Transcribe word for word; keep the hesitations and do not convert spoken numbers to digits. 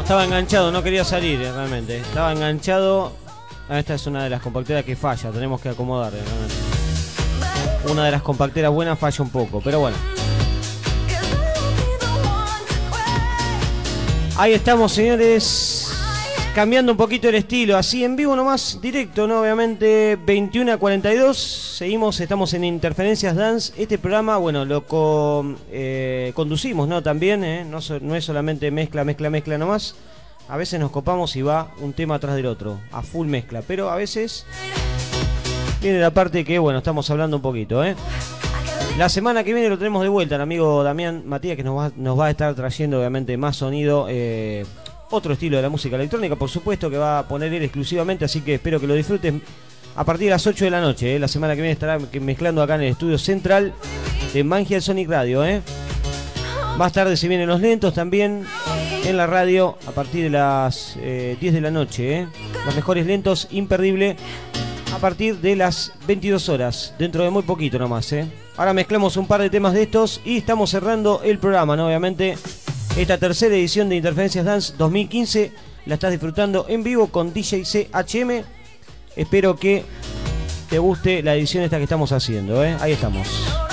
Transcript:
estaba enganchado, no quería salir eh, realmente. Estaba enganchado. Ah, esta es una de las compacteras que falla, tenemos que acomodar. Eh, realmente. Una de las compacteras buenas falla un poco, pero bueno. Ahí estamos, señores. Cambiando un poquito el estilo, así en vivo nomás, directo, ¿no? Obviamente, veintiuno a cuarenta y dos. Seguimos, estamos en Interferencias Dance. Este programa, bueno, lo co, eh, conducimos, ¿no? También, ¿eh? No, so, no es solamente mezcla, mezcla, mezcla nomás. A veces nos copamos y va un tema atrás del otro, a full mezcla. Pero a veces viene la parte que, bueno, estamos hablando un poquito, ¿eh? La semana que viene lo tenemos de vuelta, el amigo Damián Matías, que nos va, nos va a estar trayendo, obviamente, más sonido. Eh, Otro estilo de la música electrónica, por supuesto, que va a poner él exclusivamente, así que espero que lo disfruten a partir de las ocho de la noche. ¿eh? La semana que viene estará mezclando acá en el estudio central de Mangia Sonic Radio. ¿eh? Más tarde se vienen los lentos también en la radio a partir de las eh, diez de la noche. ¿eh? Los mejores lentos, imperdible, a partir de las veintidós horas, dentro de muy poquito nomás. ¿eh? Ahora mezclamos un par de temas de estos y estamos cerrando el programa, ¿no? Obviamente. Esta tercera edición de Interferencias Dance dos mil quince la estás disfrutando en vivo con D J C H M. Espero que te guste la edición esta que estamos haciendo, ¿eh? Ahí estamos.